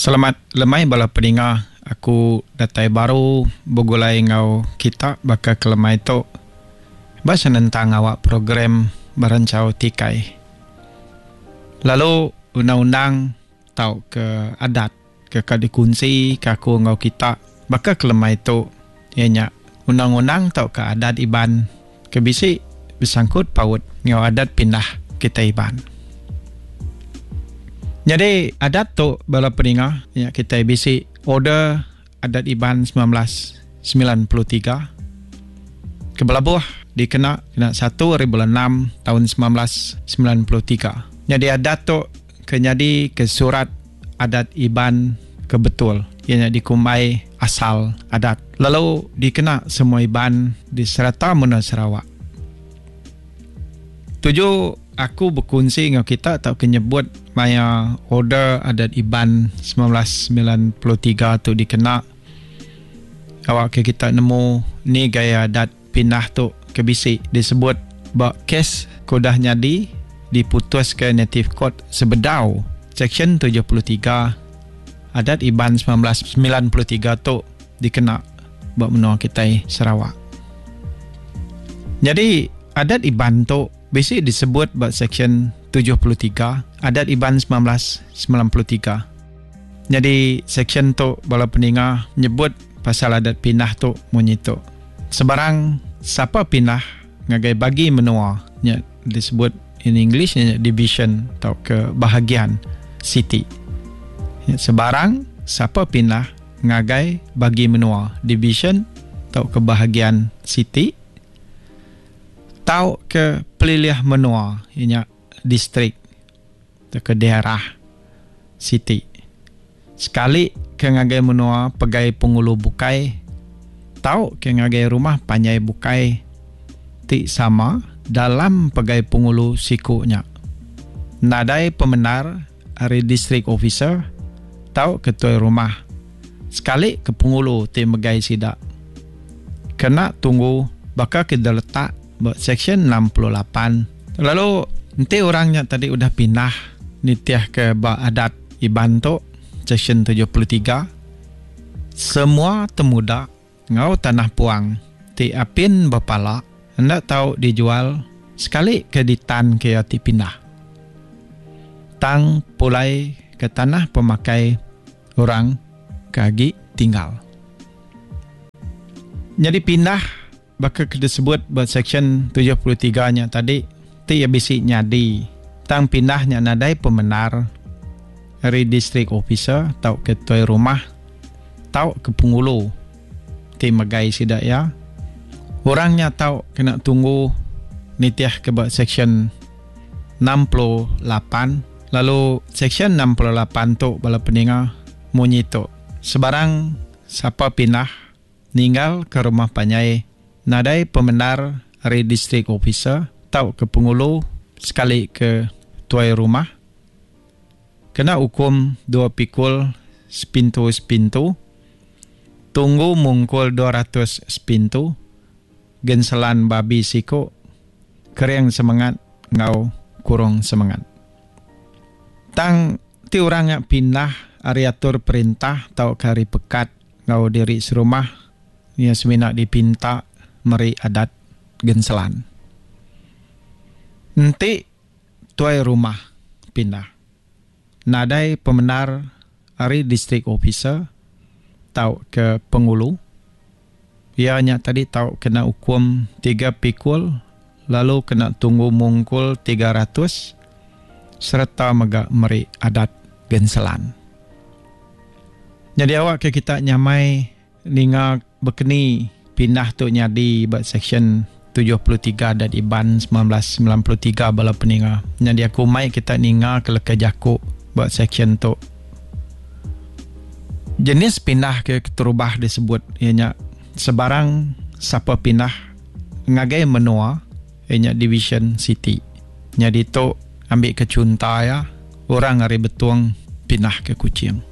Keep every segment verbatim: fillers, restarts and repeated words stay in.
Selamat lemai bala pendengar. Aku datai baru bergulai ngau kita baka kelemai tu bahasa tentang awak program berancau tikai. Lalu undang-undang tau ke adat ke kadikunsi ke aku ngau kita baka kelemai tu ianya undang-undang tau ke adat iban ke bisi bersangkut paut ngau adat pindah kita iban. Jadi adat tu bala pendengar ya kita bisi order adat iban sembilan belas sembilan puluh tiga ke Belabuh dikena kena satu hari bulan enam tahun sembilan belas sembilan puluh tiga. Jadi adat tu kenyadi ke surat adat iban ke betul ianya dikumai asal adat. Lalu dikena semua iban di serata Muna Sarawak. Tujuh aku berkongsi dengan kita atau kenyebut maya order adat iban sembilan belas sembilan puluh tiga tu dikena awak ke kita nemu ni gaya adat pindah tu ke bisi disebut bak kes kodah nyadi diputus ke native court sebedau section tujuh puluh tiga adat iban sembilan belas sembilan puluh tiga tu dikena bak menua kita Sarawak. Jadi adat iban tu bisi disebut bak section tujuh puluh tiga adat iban sembilan belas sembilan puluh tiga. Jadi section tu bala pendengar nyebut pasal adat pindah tu bunyi tu. Sebarang siapa pindah ngagai bagi menua nya disebut in English nya division atau ke bahagian city. Ya, sebarang siapa pindah ngagai bagi menua division atau ke bahagian city tau ke pelilih menua ianya distrik atau ke daerah city. Sekali ke ngagai menua pegai pengulu bukai tau ke ngagai rumah panjai bukai ti sama dalam pegai pengulu sikunya. Nadai pemenar hari district officer tau ketua rumah sekali ke pengulu ti megai sidak kena tunggu baka kita letak section enam puluh lapan. Lalu nanti orangnya tadi udah pindah nitiah ke bak adat iban tu section tujuh puluh tiga. Semua temuda ngau tanah puang ti apin bapala hendak tahu dijual sekali ke ditan ke ati pindah. Tang pulai ke tanah pemakai orang kagi tinggal. Jadi pindah baka disebut buat section tujuh puluh tiga nya tadi ti ya bisi nyadi tang pindahnya nadai pemenar dari district officer tau ketua rumah tau ke pengulu ti megai sidak ya orangnya tau kena tunggu nitiah ke buat section enam puluh lapan. Lalu section enam puluh lapan tu bala pendengar munyi tu sebarang siapa pindah ninggal ke rumah panjai nadai pemenar dari district officer tau ke pengulu sekali ke tuai rumah kena hukum dua pikul sepintu sepintu tunggu mungkul dua ratus sepintu genselan babi siko kering semangat ngau kurung semangat. Tang ti orang yang pindah ariatur perintah tau kari pekat ngau diri serumah ia semina dipinta meri adat genselan. Nanti tuai rumah pindah. Nadai pemenar ari district officer tau ke pengulu. Ianya tadi tau kena hukum tiga pikul lalu kena tunggu mungkul tiga ratus serta mega meri adat genselan. Jadi awak ke kita nyamai ninga bekeni pindah tu nyadi buat section tujuh puluh tiga adat iban sembilan belas sembilan puluh tiga bala peninga. Jadi aku mai kita ninga ke leka jaku buat section tu. Jenis pindah ke terubah disebut ianya sebarang siapa pindah ngagai menua ianya division city. Jadi tu ambil ke cunta ya orang hari betuang pindah ke Kuching.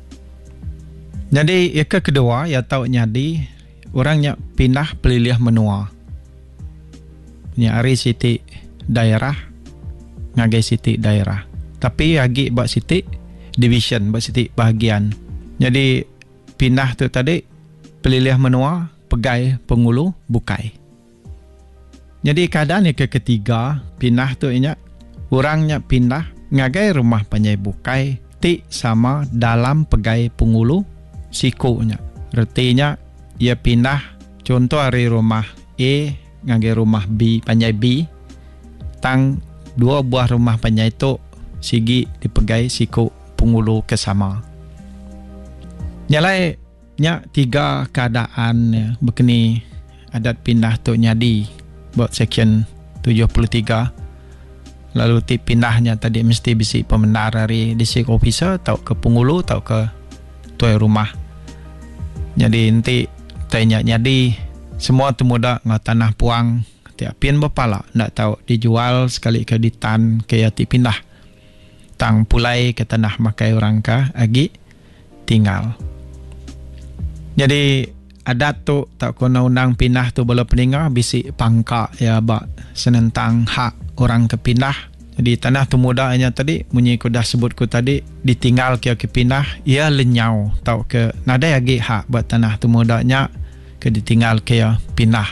Jadi yang kedua ya tahu nyadi orangnya pindah pelilih menua. Nya ari siti daerah ngagai siti daerah. Tapi agi buat siti division, berarti bahagian. Jadi pindah tu tadi pelilih menua, pegai, pengulu, bukai. Jadi keadaan yang ketiga, pindah tu ingat orangnya pindah ngagai rumah panjai bukai ti sama dalam pegai pengulu sikunya. Artinya ia pindah contoh dari rumah A ngagai rumah B panjai B, tang dua buah rumah panjai tu sigi dipegai siku pengulu kesama. Nyalai nya tiga keadaan ya, begini adat pindah tu nyadi buat section tujuh puluh tiga. Lalu tip pindahnya tadi mesti bisi pembenar dari district officer atau ke pengulu atau ke tuai rumah. Jadi nanti tanya nyadi semua temuda ngah tanah puang tiap pin bapala ndak tahu dijual sekali ke ditan ke tip pindah. Tang pulai ke tanah makai orang ka agi tinggal. Jadi adat tu tak kena undang pindah tu bala peningah bisi pangka ya bak senentang hak orang ke pindah. Jadi tanah tu mudanya tadi munyi ku dah sebut ku tadi ditinggal ke ke pindah ia lenyau tau ke nada lagi hak buat tanah tu mudanya ke ditinggal ke pindah.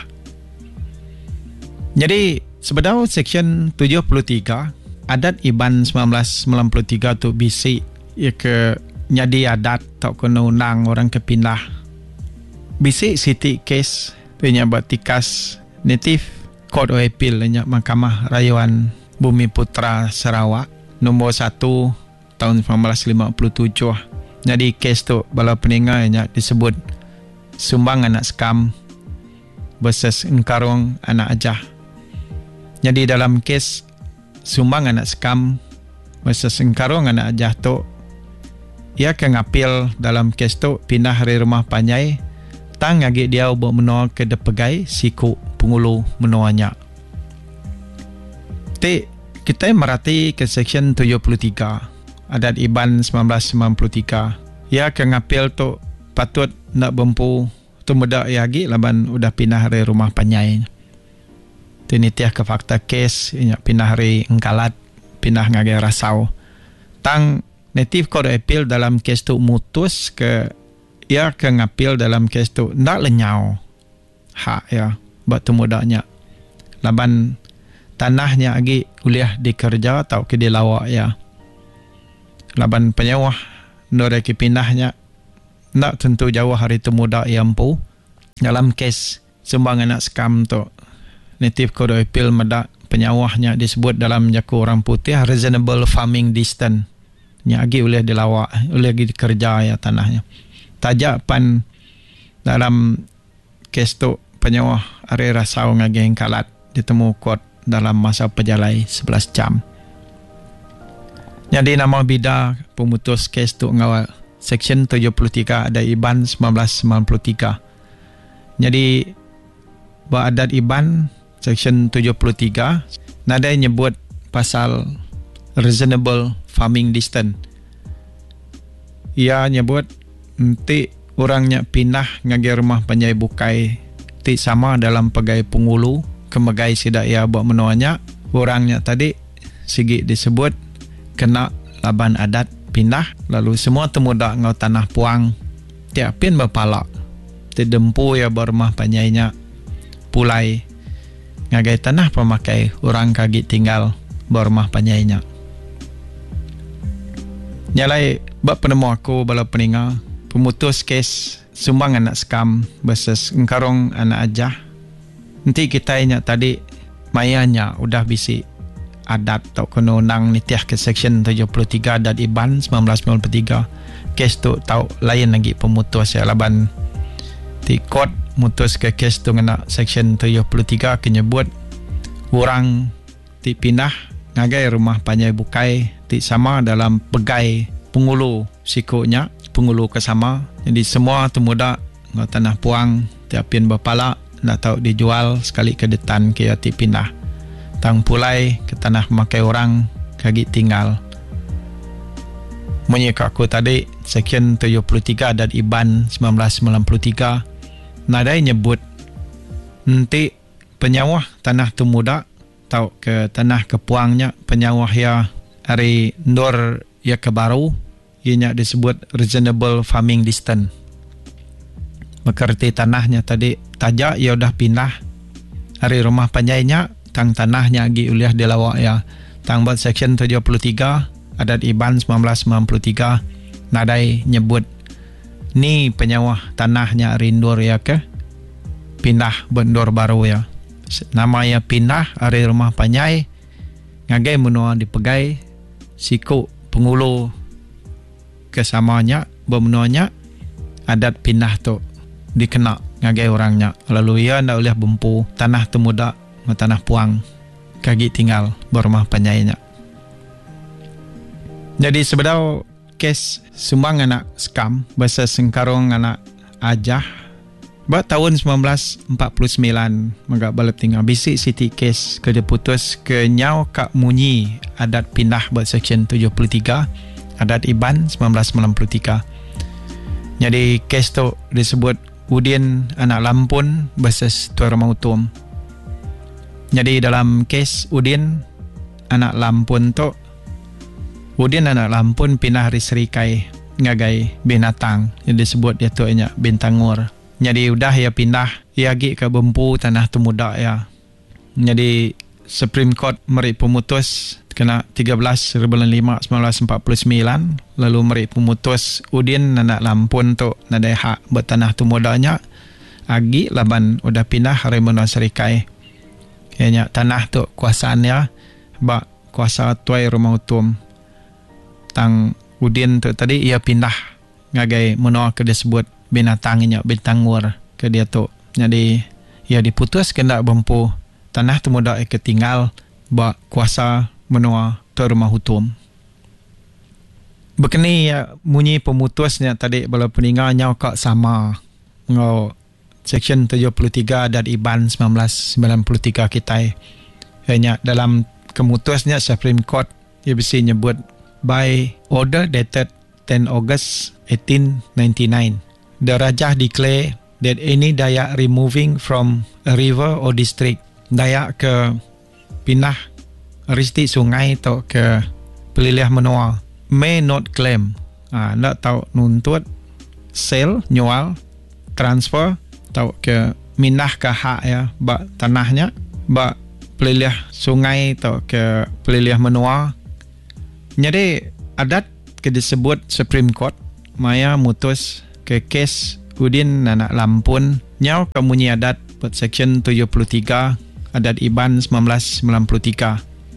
Jadi sebenarnya section tujuh puluh tiga adat Iban sembilan belas sembilan puluh tiga tu bisi ya ke nyadi adat tau kena undang orang ke pindah. Bisi city case punya batikas native Court of Appeal punya Mahkamah Rayuan Bumi Putra Sarawak nombor satu tahun sembilan belas lima puluh tujuh. Jadi kes tu bala peninggalnya disebut sumbang anak skam versus engkarong anak ajah. Jadi dalam kes sumbang anak skam versus engkarong anak ajah tu ia akan ngapil dalam kes tu pindah dari rumah panjai tang agi dia ubah menua ke depegai siku pengulu menuanya. Ti kita merhati ke section tujuh puluh tiga adat Iban sembilan belas sembilan puluh tiga. Ia akan ngapil tu patut nak bempu tu muda lagi laban udah pindah dari rumah panjai. Tu ni tiah ke fakta kes ia pindah dari Engkalat pindah ngagai Rasau. Tang Native Court of Appeal dalam kes tu mutus ke ia akan ngapil dalam kes tu nak lenyau hak ya buat tu mudanya laban tanahnya lagi kuliah dikerja atau ke dilawak ya laban penyewah nore ke pindahnya nak tentu jauh hari tu muda yang empu dalam kes sumbang anak skam tu Native Court of Appeal medak penyewahnya disebut dalam jaku orang putih reasonable farming distance nya lagi boleh dilawak boleh lagi dikerja ya tanahnya. Tajak pan dalam kes tu penyewah Ari Rasau ngageng Kalat ditemu kot dalam masa perjalai sebelas jam. Jadi nama bida pemutus kes tu ngawal section tujuh puluh tiga ada Iban sembilan belas sembilan puluh tiga. Jadi beradat Iban section tujuh puluh tiga nada nyebut pasal reasonable farming distance. Ia nyebut nanti orangnya pindah ngagi rumah panjai bukai ti sama dalam pegai pengulu kemegai sidak ia buat menuanya orangnya tadi sigi disebut kena laban adat pindah lalu semua temudak ngau tanah puang tiap pin berpalak ti dempu ya berumah panjainya pulai ngagai tanah pemakai orang kagi tinggal berumah panjainya. Nyalai bab penemu aku bala peningal pemutus kes sumbang anak skam versus engkarong anak ajah. Nanti kita ingat tadi mayanya udah bisi adat atau kena undang nitiah ke section tujuh puluh tiga adat Iban sembilan belas sembilan puluh tiga. Kes tu tahu lain lagi pemutus ya laban ti court mutus ke kes tu ngena section tujuh puluh tiga kenyebut orang ti pindah ngagai rumah panjai bukai ti sama dalam pegai pengulu sikunya pengulu kesama. Jadi semua temuda ngau tanah puang tiapin bapala nak tahu dijual sekali ke detan ke ati pindah tang pulai ke tanah makai orang kagi tinggal. Munyi aku tadi section tujuh puluh tiga adat Iban sembilan belas sembilan puluh tiga nadai nyebut nanti penyawah tanah temuda tahu ke tanah kepuangnya penyawah ya hari ndor ya ke baru ianya disebut reasonable farming distance. Berarti tanahnya tadi tajak ia udah pindah dari rumah panjainya, tang tanahnya lagi uliah dilawak ya. Tang buat section tujuh puluh tiga adat Iban seribu sembilan ratus sembilan puluh tiga nadai nyebut ni penyawah tanahnya rindur ya ke pindah bendur baru ya. Nama ya pindah dari rumah panjai ngagai menua dipegai siku pengulu kesamanya bermenuanya adat pindah tu dikena ngagai orangnya. Lalu ia ndak boleh bempu tanah temuda tanah puang kaki tinggal berumah panjainya. Jadi sebenarnya kes sumbang anak skam bahasa sengkarung anak ajah buat tahun sembilan belas empat puluh sembilan magak balap tinggal bisik siti kes ke diputus ke nyau kak munyi adat pindah buat section tujuh puluh tiga adat Iban seribu sembilan ratus sembilan puluh tiga. Jadi kes tu disebut Udin anak Lampun versus Tuan Rumah Utum. Jadi dalam kes Udin anak Lampun tu, Udin anak Lampun pindah dari Serikai ngagai binatang yang disebut dia tu nya Bintangur. Jadi udah ya pindah ia pergi ke Bempu tanah temuda ya. Jadi Supreme Court meri pemutus kena tiga belas bulan lima seribu sembilan ratus empat puluh sembilan lalu meri pemutus Udin anak Lampun tu nadai hak bertanah temudanya agi laban udah pindah hari menua Serikai. Ianya tanah tu kuasaannya bak kuasa Tuai Rumah Utum. Tang Udin tu tadi ia pindah ngagai menua ke disebut binatangnya Bintangur ke dia tu. Jadi ia diputus kena Bempu tanah temuda ke tinggal bak kuasa menua Tuan Rumah Utum. Begini ya munyi pemutusnya tadi bala peninggalnya kak sama ngau section tujuh puluh tiga adat Iban seribu sembilan ratus sembilan puluh tiga kita. Hanya dalam kemutusnya Supreme Court ia bisa nyebut by order dated tenth August eighteen ninety-nine. The Rajah declare that any Dayak removing from a river or district, Dayak ke pindah ristik sungai atau ke pelilih menua, may not claim, ah, nak tahu nuntut, sell, nyual, transfer, tahu ke minah ke hak ya, bak tanahnya, bak pelilih sungai atau ke pelilih menua. Jadi adat ke disebut Supreme Court maya mutus ke kes Udin anak Lampun nyau kemunyi adat buat section tujuh puluh tiga adat Iban seribu sembilan ratus sembilan puluh tiga.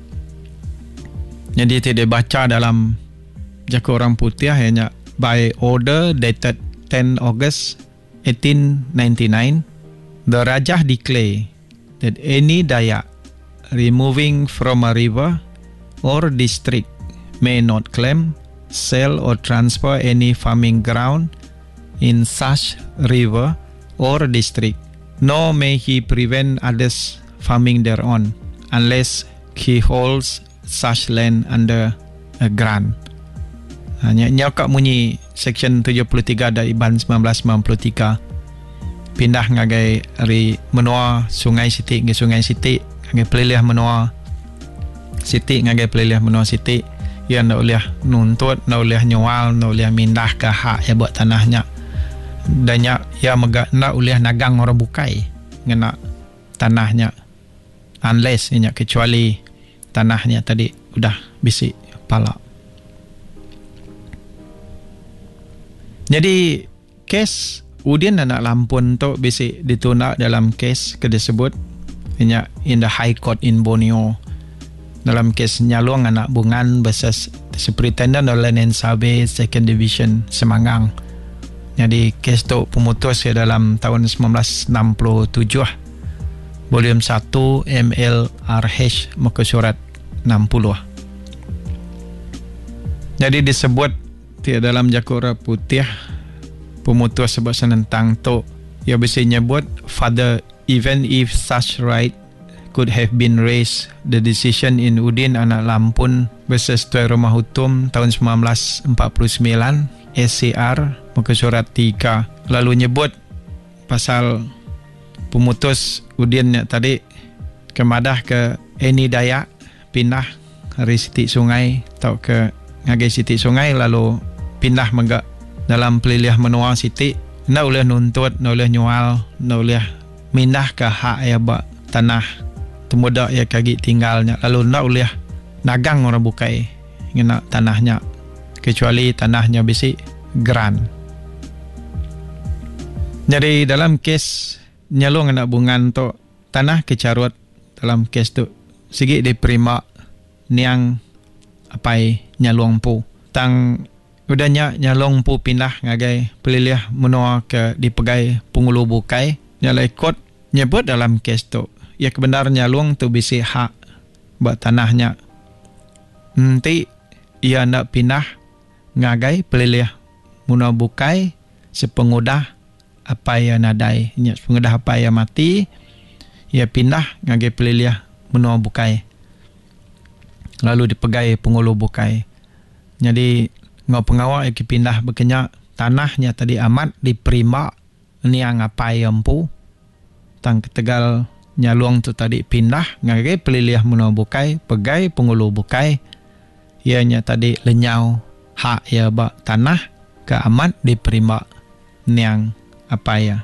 Jadi tidak baca dalam jaka orang putih hanya by order dated tenth August eighteen ninety-nine, the Rajah declare that any Dayak removing from a river or district may not claim, sell or transfer any farming ground in such river or district, nor may he prevent others farming thereon unless he holds such land under a grant. Hanya nyakak munyi section tujuh puluh tiga dari Iban seribu sembilan ratus sembilan puluh tiga pindah ngagai dari menua sungai Siti ke sungai Siti ngagai pelilih menua Siti ngagai pelilih menua Siti. Ia nak boleh nuntut, nak boleh nyual, nak boleh mindah ke hak ya buat tanahnya. Dan ya, ia megak nak boleh nagang orang bukai ngena tanahnya. Unless inya kecuali tanahnya tadi udah bisik palak. Jadi kes Udin anak Lampun tu bisik ditunda dalam kes ke disebut inya in the High Court in Borneo. Dalam kes Nyalong anak Bungan versus Superintendent of Land and Survey Second Division Semangang. Jadi kes tu pemutus ya dalam tahun seribu sembilan ratus enam puluh tujuh volume satu M L R H muka surat enam puluh. Jadi disebut di dalam Jakura Putih pemutus sebab senentang tu ia bisa nyebut further even if such right could have been raised, the decision in Udin anak Lampun versus Tuan Rumah Utum tahun seribu sembilan ratus empat puluh sembilan S C R muka surat tiga lalu nyebut pasal pemutus Udin tadi kemadah ke any Dayak pindah dari Siti Sungai atau ke ngagai Siti Sungai lalu pindah megak dalam peliliah menua siti na boleh nuntut, na boleh nyual, na boleh mindah ke hak ya bak tanah temuda ya kagi tinggalnya, lalu na boleh nagang orang bukai ngena tanahnya kecuali tanahnya bisi gran. Jadi dalam kes nyalung anak bungan tu tanah kecarut dalam kes tu sigi diterima niang apai nyalung pu tang udahnya nyalung pu pindah ngagai peliliah menua ke dipegai pengulu bukai nyalai kot nyebut dalam kes tu ya kebenar nyalung tu bisi hak buat tanahnya nanti ia nak pindah ngagai peliliah menua bukai sepengudah apa yang nadai nya sepengudah apa yang mati ia pindah ngagai peliliah menua bukai lalu dipegai pengulu bukai. Jadi ngau pengawal yang pindah berkenyak tanahnya tadi amat diperima niang apa yang pu tang ketegal nyaluang tu tadi pindah ngagai peliliah menua bukai pegai pengulu bukai ianya tadi lenyau hak ya bak tanah ke amat diperima niang apa ya.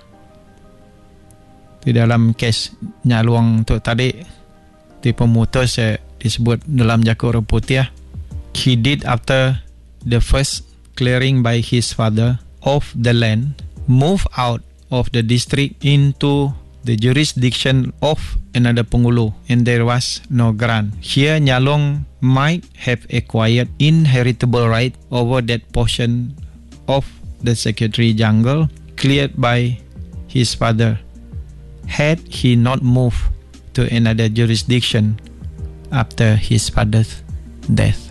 Di dalam kes nyaluang tu tadi di pemutus eh, disebut dalam Jakut Orang Putih, he did after the first clearing by his father of the land, move out of the district into the jurisdiction of another pengulu, and there was no grant. Here Nyalong might have acquired inheritable right over that portion of the secretary jungle cleared by his father, had he not moved to another jurisdiction after his father's death.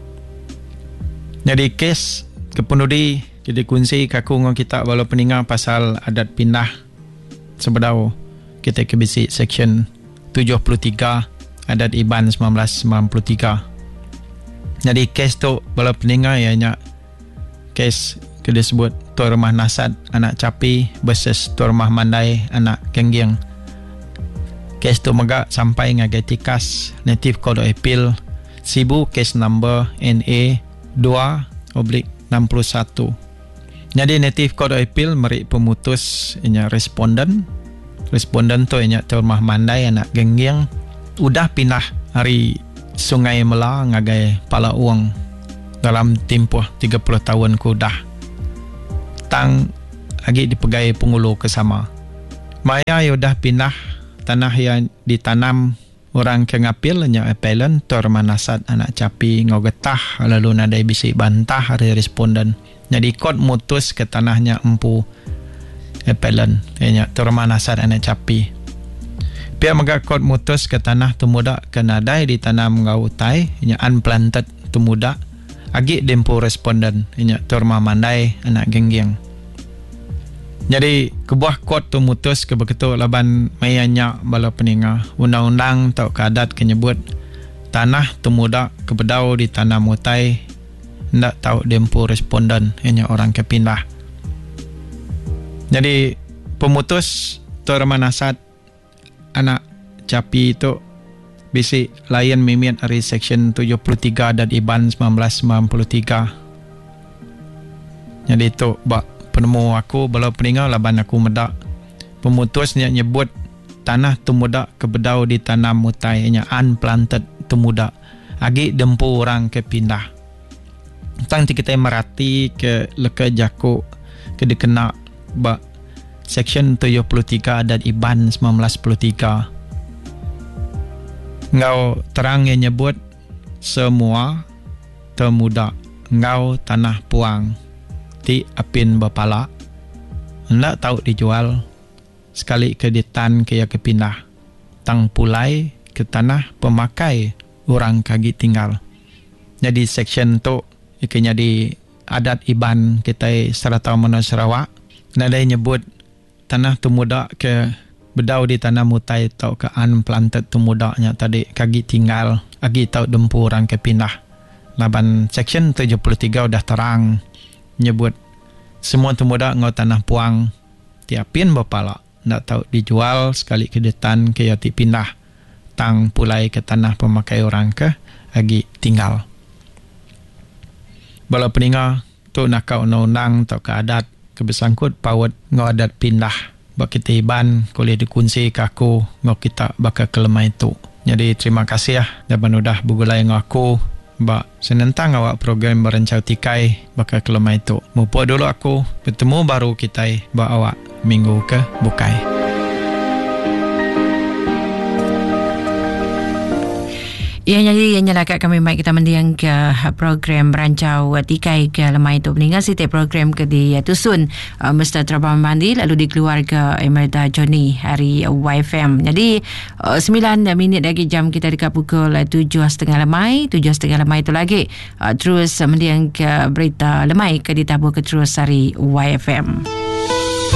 Jadi kes kepenudi kita kunci kaku ngau kita walau peninga pasal adat pindah sebedau kita ke bisi section tujuh puluh tiga adat Iban seribu sembilan ratus sembilan puluh tiga. Jadi kes tu walau peninga ianya kes ke disebut Tuan Rumah Nasad anak Capi versus Tuan Rumah Mandai anak Gengging. Kes tu megak sampai ngagai tikas Native Court of Appeal Sibu kes number N A dua oblik enam puluh satu. Jadi Native Court of Appeal merik pemutus inya responden. Responden tu inya Tuan Rumah Mandai anak Gengging udah pindah hari Sungai Mela ngagai Pala Uang dalam tempoh tiga puluh tahun kudah. Tang agi dipegai pengulu kesama. Maya udah pindah tanah yang ditanam orang ke ngapil nya appellant Tuan Rumah Nasad anak Capi ngau getah lalu nadai bisi bantah hari responden. Jadi kot mutus ke tanahnya empu appellant nya Tuan Rumah Nasad anak Capi. Pihak mega kot mutus ke tanah temuda ke nadai ditanam ngau utai nya unplanted temuda agi dempu responden nya Tuan Rumah Mandai anak Gengging. Jadi kebuah kot tu mutus ke begitu laban mayanya bala peninga undang-undang tau kadat kenyebut tanah temuda kebedau di tanah mutai ndak tahu dempu responden hanya orang kepindah. Jadi pemutus Tuan Rumah Nasad anak Capi itu bisi layan mimian dari section tujuh puluh tiga dan Iban seribu sembilan ratus sembilan puluh tiga. Jadi itu bak penemu aku bala peninga laban aku medak pemutusnya nyebut tanah temuda kebedau di tanah mutai nya unplanted temuda agi dempu orang ke pindah. Tang kita merati ke leka Jakut ke dikena ba section tujuh puluh tiga dan Iban seribu sembilan ratus sepuluh tiga. Ngau terang yang nyebut semua temuda ngau tanah puang ti apin bapala hendak tahu dijual sekali ke ditan ke ya kepindah tang pulai ke tanah pemakai orang kagi tinggal. Jadi section tu ikanya di adat Iban kita serata mana Sarawak nadai nyebut tanah temuda ke bedau di tanah mutai tau ke unplanted temudanya tadi kagi tinggal agi tau dempu orang kepindah. Laban section tujuh puluh tiga udah terang nyebut semua temuda ngau tanah puang tiapin bapala ndak tahu dijual sekali ke detan ke yati pindah tang pulai ke tanah pemakai orang ke agi tinggal. Bala peninga tu nak kau undang-undang atau ke adat kebersangkut pawat ngau adat pindah bak kita iban boleh dikunci ke aku ngau kita bakal kelemah itu. Jadi terima kasih ya dan udah bugulai ngau aku bak senentang awak program berencau tikai bakal kelemah itu. Mupo dulu aku bertemu baru kita bak awak minggu ke bukai. Ya, jadi yang nyalakan kami baik kita mendiang ke program berancau tikai ke lemai itu meninggal setiap program ke di Tusun uh, Mister Terbang Mandi lalu dikeluar ke Emerda Johnny hari Y F M. Jadi uh, sembilan minit lagi jam kita dekat pukul tujuh setengah lemai, tujuh setengah lemai itu lagi uh, terus mendiang ke berita lemai ke ditabur ke terus hari Y F M.